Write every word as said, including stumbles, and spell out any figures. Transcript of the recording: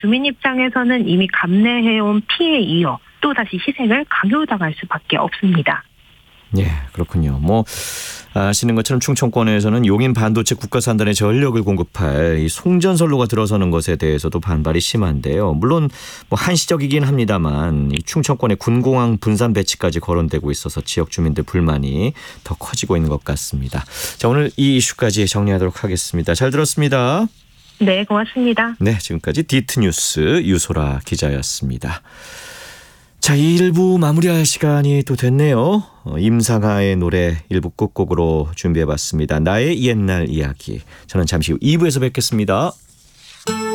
주민 입장에서는 이미 감내해온 피해 이어 또 다시 희생을 강요당할 수밖에 없습니다. 예, 그렇군요. 뭐 아시는 것처럼 충청권에서는 용인 반도체 국가산단에 전력을 공급할 이 송전선로가 들어서는 것에 대해서도 반발이 심한데요. 물론 뭐 한시적이긴 합니다만 이 충청권의 군공항 분산 배치까지 거론되고 있어서 지역 주민들 불만이 더 커지고 있는 것 같습니다. 자, 오늘 이 이슈까지 정리하도록 하겠습니다. 잘 들었습니다. 네, 고맙습니다. 네, 지금까지 디트뉴스 유소라 기자였습니다. 자, 일 부 마무리할 시간이 또 됐네요. 어, 임상아의 노래 일 부 끝곡으로 준비해봤습니다. 나의 옛날 이야기. 저는 잠시 후 이 부에서 뵙겠습니다.